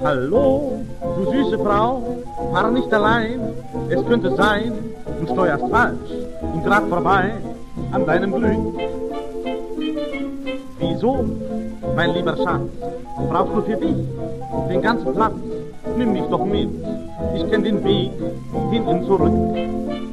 Hallo, du süße Frau, fahr nicht allein, es könnte sein, du steuerst falsch und grad vorbei an deinem Glück. Wieso, mein lieber Schatz, brauchst du für dich den ganzen Platz? Nimm mich doch mit, ich kenn den Weg hin und zurück.